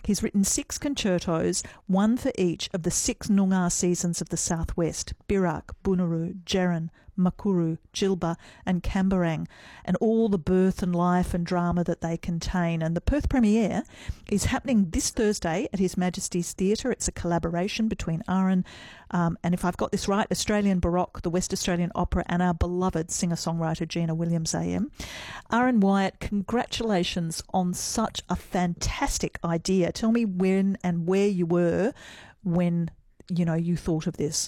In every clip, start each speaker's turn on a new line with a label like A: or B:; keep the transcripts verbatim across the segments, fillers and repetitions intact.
A: He's written six concertos, one for each of the six Noongar seasons of the Southwest: Birak, Bunuroo, Djerrin, Makuru, Djilba and Camberang, and all the birth and life and drama that they contain. And the Perth premiere is happening this Thursday at His Majesty's Theatre. It's a collaboration between Aaron um, and, if I've got this right, Australian Baroque, the West Australian Opera, and our beloved singer-songwriter Gina Williams A M. Aaron Wyatt, congratulations on such a fantastic idea. Tell me when and where you were when, you know, you thought of this.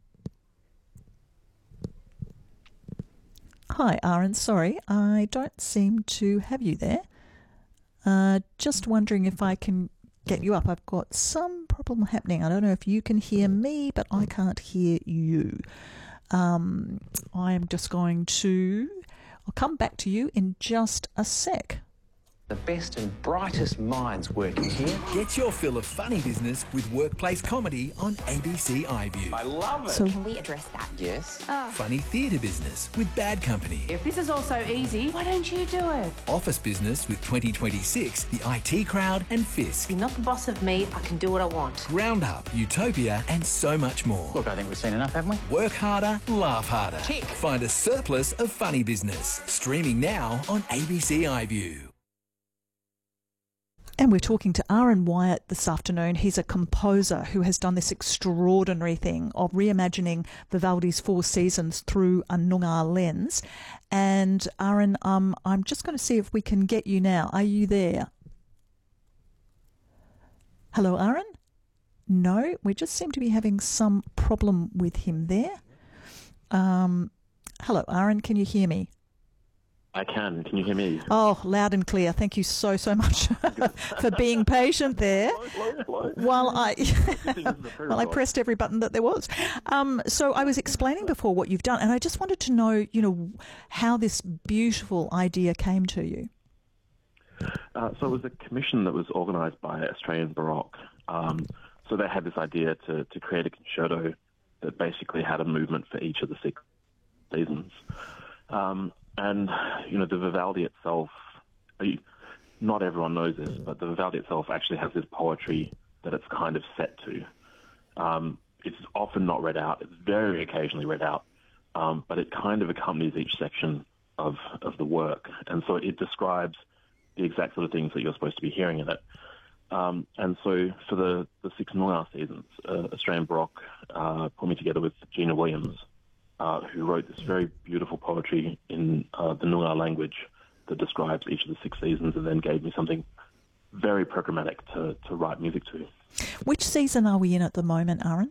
A: Hi, Aaron. Sorry, I don't seem to have you there. Uh, just wondering if I can get you up. I've got some problem happening. I don't know if you can hear me, but I can't hear you. Um, I'm just going to... I'll come back to you in just a sec.
B: The best and brightest minds working here.
C: Get your fill of funny business with workplace comedy on A B C iView.
B: I love it.
A: So,
D: Can we address that?
B: Yes.
D: Oh.
C: Funny theatre business with Bad Company.
E: If this is all so easy, why don't you do it?
C: Office business with twenty twenty-six, the I T Crowd and Fisk.
E: You're not the boss of me. I can do what I want.
C: Roundup, Utopia and so much more.
B: Look, I think we've seen enough, haven't we?
C: Work harder, laugh harder.
B: Tick.
C: Find a surplus of funny business. Streaming now on A B C iView.
A: and we're talking to Aaron Wyatt this afternoon. He's a composer who has done this extraordinary thing of reimagining Vivaldi's Four Seasons through a Noongar lens. And Aaron, um, I'm just going to see if we can get you now. Are you there? Hello, Aaron? No, we just seem to be having some problem with him there. Um, hello, Aaron, can you hear me?
F: I can. Can you hear me?
A: Oh, loud and clear. Thank you so, so much for being patient there. While I well, I pressed every button that there was. Um, so I was explaining before what you've done, and I just wanted to know, you know, how this beautiful idea came to you.
F: Uh, so it was a commission that was organised by Australian Baroque. Um, so they had this idea to, to create a concerto that basically had a movement for each of the six seasons. Um, and, you know, the Vivaldi itself, not everyone knows this, but the Vivaldi itself actually has this poetry that it's kind of set to. Um, it's often not read out. It's very occasionally read out. Um, but it kind of accompanies each section of, of the work. And so it describes the exact sort of things that you're supposed to be hearing in it. Um, and so for the, the six Noongar seasons, uh, Australian Baroque uh, put me together with Gina Williams, uh, who wrote this very beautiful poetry in uh, the Noongar language that describes each of the six seasons, and then gave me something very programmatic to, to write music to.
A: Which season are we in at the moment, Aaron?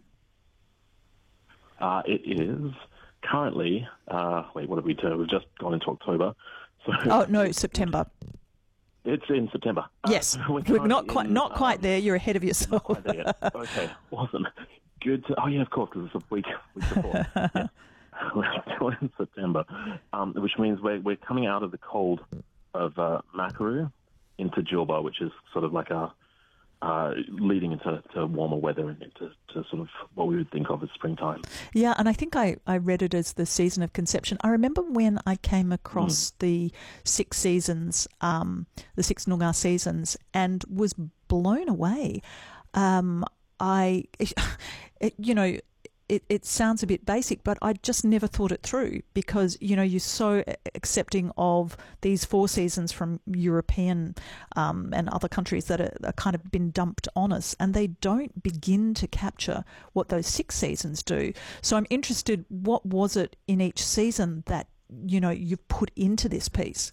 F: Uh, it is currently, uh, wait, what have we done? We've just gone into October. So
A: Oh, no, September.
F: It's in September.
A: Yes,
F: Uh,
A: we're,
F: we're
A: not quite
F: in,
A: not quite
F: um,
A: there. You're ahead of yourself.
F: Not quite there yet. Okay, awesome. Good. To, oh yeah, of course, because it's a week, week before. Yeah. We're still in September, um, which means we're we're coming out of the cold of uh, Makuru into Djilba, which is sort of like a uh, leading into to warmer weather and into to sort of what we would think of as springtime.
A: Yeah, and I think I, I read it as the season of conception. I remember when I came across mm. the six seasons, um, the six Noongar seasons, and was blown away. Um, I, it, you know, it, it sounds a bit basic, but I just never thought it through because, you know, you're so accepting of these four seasons from European um, and other countries that are, are kind of been dumped on us, and they don't begin to capture what those six seasons do. So I'm interested, what was it in each season that, you know, you've put into this piece?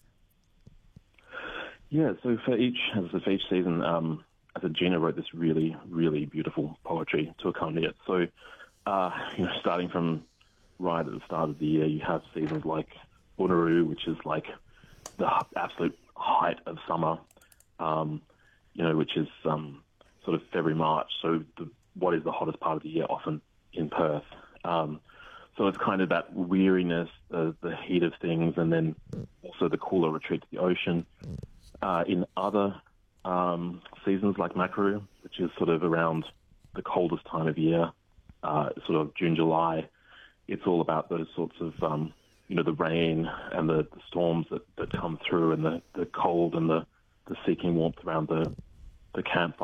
F: Yeah, so for each, as for each season, um, I said Gina wrote this really, really beautiful poetry to accompany it. So Uh, you know, starting from right at the start of the year, you have seasons like Bunuroo, which is like the absolute height of summer, um, you know, which is um, sort of February, March. So the, what is the hottest part of the year often in Perth. Um, so it's kind of that weariness, the, the heat of things, and then also the cooler retreat to the ocean. Uh, in other um, seasons like Makuru, which is sort of around the coldest time of year, Uh, sort of June, July, it's all about those sorts of, um, you know, the rain and the, the storms that, that come through, and the, the cold and the, the seeking warmth around the, the campfire.